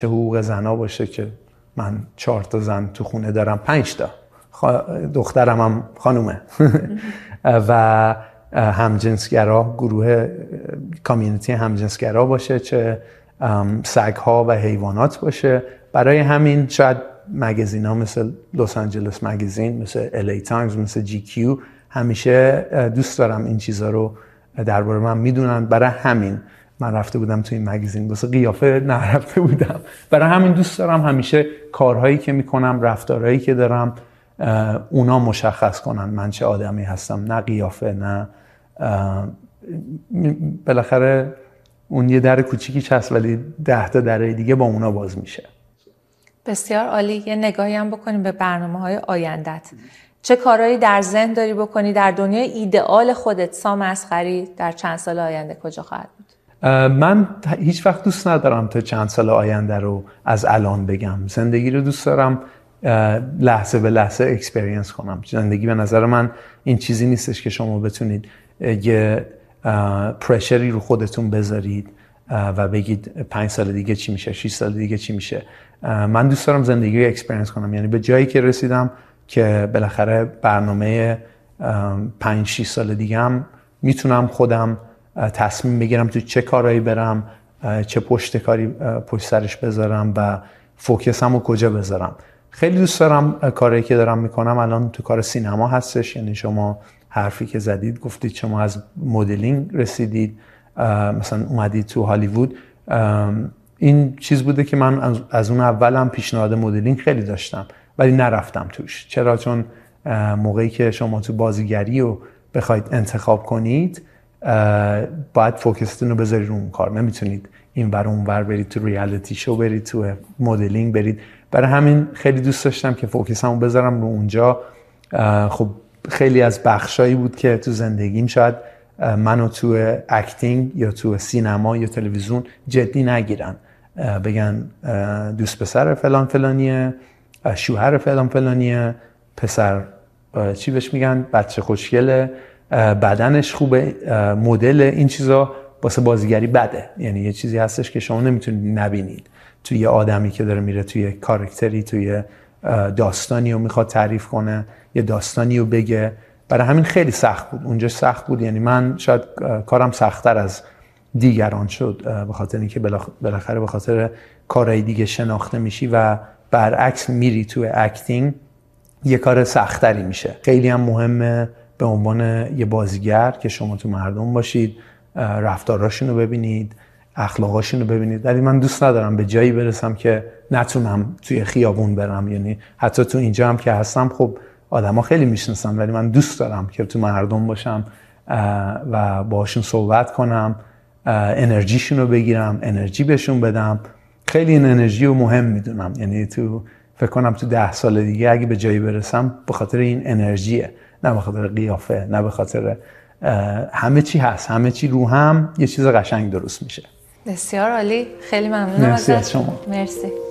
حقوق زنا باشه که من 4 تا زن تو خونه دارم، 5 تا دخترم هم خانومه و همجنسگرا، گروه کامیونیتی همجنسگرا باشه، چه سگ‌ها و حیوانات باشه. برای همین شاید مگزین‌ها مثل لس آنجلس مگزین، مثل LA تایمز، مثل GQ همیشه دوست دارم این چیزا رو درباره من میدونن. برای همین من رفته بودم تو این مگزین، واسه قیافه نرفته بودم. برای همین دوست دارم همیشه کارهایی که میکنم، رفتارهایی که دارم، اونا مشخص کنن من چه آدمی هستم، نه قیافه، نه بالاخره اون یه در کوچیکی هست ولی 10 تا درای دیگه با اونا باز میشه. بسیار عالی. یه نگاهی هم بکنیم به برنامه‌های آیندت. چه کارهایی در ذهن داری بکنی؟ در دنیای ایدئال خودت سام اصغری در چند سال آینده کجا خواهد بود؟ من هیچ وقت دوست ندارم تا چند سال آینده رو از الان بگم. زندگی رو دوست دارم لحظه به لحظه اکسپریانس کنم. زندگی به نظر من این چیزی نیستش که شما بتونید یه پرشری رو خودتون بذارید و بگید 5 سال دیگه چی میشه، 6 سال دیگه چی میشه. من دوست دارم زندگی رو اکسپریانس کنم، یعنی به جایی که رسیدم که بالاخره برنامه 5-6 سال دیگه هم میتونم خودم تصمیم بگیرم تو چه کارهایی برم، چه پشت سرش بذارم و فوکسمو کجا بذارم. خیلی دوست دارم کاری که دارم میکنم الان تو کار سینما هستش. یعنی شما حرفی که زدید، گفتید شما از مدلینگ رسیدید، مثلا اومدید تو هالیوود. این چیز بوده که من از اون اولم پیشنهاد مدلینگ خیلی داشتم ولی نرفتم توش. چرا؟ چون موقعی که شما تو بازیگری رو بخواید انتخاب کنید باید فوکستون رو بذارید رو اون کار. نمیتونید این ور اون ور برید، تو ریالیتی شو برید، تو مدلینگ برید. برای همین خیلی دوست داشتم که فوکسمو بذارم رو اونجا. خب خیلی از بخشایی بود که تو زندگیم شاید منو تو اکتینگ یا تو سینما یا تلویزیون جدی نگیرن، بگن دوست پسر فلان فلانیه، شوهر فلان فلانیه، پسر چی بهش میگن، بچه خوشگله، بدنش خوبه، مدل. این چیزا واسه بازیگری بده. یعنی یه چیزی هستش که شما نمیتونید نبینید توی یه آدمی که داره میره توی کاراکتری، توی داستانی رو میخواد تعریف کنه، یه داستانی رو بگه. برای همین خیلی سخت بود اونجا، سخت بود. یعنی من شاید کارم سخت‌تر از دیگران شد به خاطر اینکه بالاخره به خاطر کارهای دیگه شناخته میشی و برعکس میری توی اکتینگ یه کار سخت‌تری میشه. خیلی هم مهمه به عنوان یه بازیگر که شما تو مردم باشید، رفتاراشون رو ببینید، اخلاقاشون رو ببینید. ولی من دوست ندارم به جایی برسم که نتونم توی خیابون برم. یعنی حتی تو اینجا هم که هستم خب آدما خیلی میشناسن ولی من دوست دارم که تو مردم باشم و باهاشون صحبت کنم، انرژیشون رو بگیرم، انرژی بهشون بدم. خیلی این انرژی رو مهم میدونم. یعنی فکر کنم تو 10 سال دیگه اگه به جایی برسم به خاطر این انرژیه، نه به خاطر قیافه، نه به خاطر همه چی هست، همه چی رو هم یه چیز قشنگ درست میشه. بسیار عالی. خیلی ممنونم ازت. مرسی از شما. مرسی.